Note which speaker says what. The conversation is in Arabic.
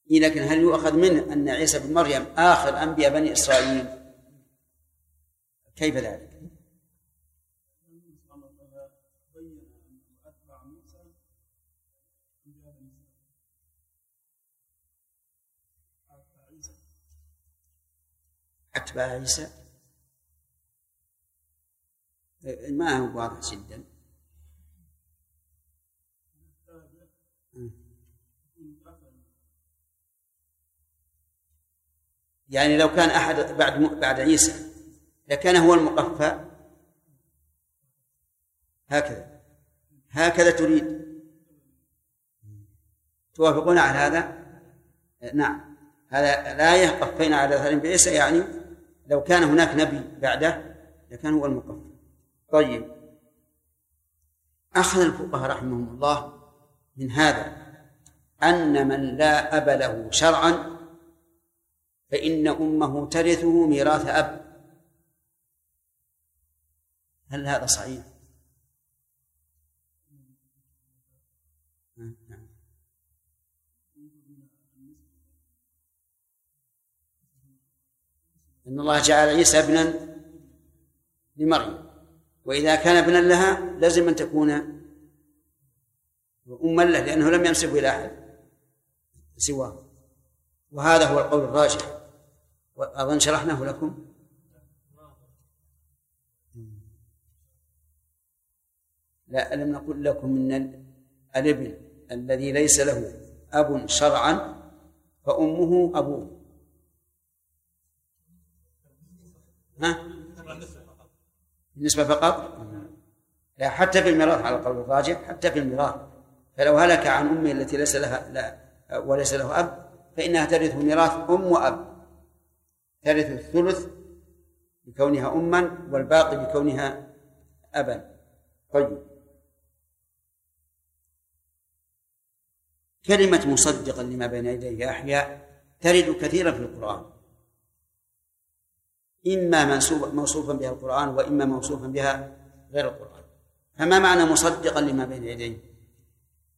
Speaker 1: لكن هل يؤخذ منه أن عيسى بن مريم آخر أنبياء بني إسرائيل؟ كيف ذلك؟ أتباع عيسى ما هو واضح جدا. يعني لو كان أحد بعد عيسى لكان هو المقفى، هكذا تريد؟ توافقون على هذا؟ نعم، هذا الآية قفينا على ذلك بعيسى، يعني لو كان هناك نبي بعده لكان هو المقفى. طيب، أخذ الفقهاء رحمهم الله من هذا أن من لا أب له شرعا فإن أمه ترثه ميراث أب. هل هذا صحيح؟ إن الله جعل عيسى ابنا لمريم، وإذا كان ابنا لها لازم أن تكون أما له، لأنه لم ينسب إلى أحد سواه، وهذا هو القول الراجح. وأظن شرحناه لكم. لا، ألم نقل لكم إن الابن الذي ليس له أب شرعا فأمه أبوه. بالنسبة فقط؟ لا، حتى في الميراث على القول الراجح، حتى في الميراث. فلو هلك عن أمه التي ليس لها وليس له أب فإنها ترث ميراث أم وأب، ترث الثلث بكونها أما والباقي بكونها أبا. طيب، كلمة مصدقا لما بين يديه أحياء ترد كثيرا في القرآن، إما موصوفا بها القرآن وإما موصوفا بها غير القرآن. فما معنى مصدقا لما بين يديه؟